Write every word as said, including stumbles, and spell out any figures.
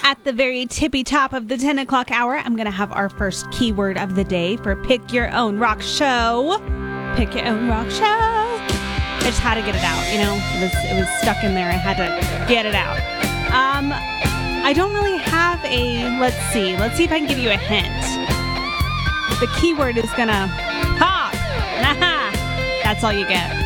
At the very tippy top of the ten o'clock hour, I'm going to have our first keyword of the day for Pick Your Own Rock Show. Pick Your Own Rock Show. I just had to get it out, you know? It was, it was stuck in there. I had to get it out. Um, I don't really have a, let's see. Let's see if I can give you a hint. The keyword is going to pop. That's all you get.